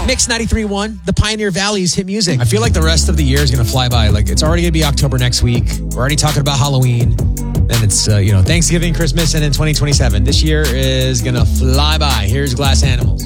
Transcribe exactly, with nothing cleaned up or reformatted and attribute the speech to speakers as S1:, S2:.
S1: Mix ninety-three point one, the Pioneer Valley's hit music.
S2: I feel like the rest of the year is going to fly by. Like, it's already going to be October next week. We're already talking about Halloween. Then it's, uh, you know, Thanksgiving, Christmas, and then twenty twenty-seven. This year is going to fly by. Here's Glass Animals.